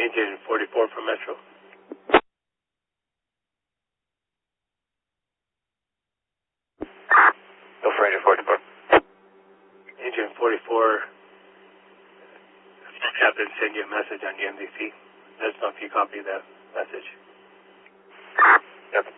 Engine 44 from Metro. Go for Engine 44. Engine 44, Captain send you a message on the MDC. Let us know if you copy that message. Yep.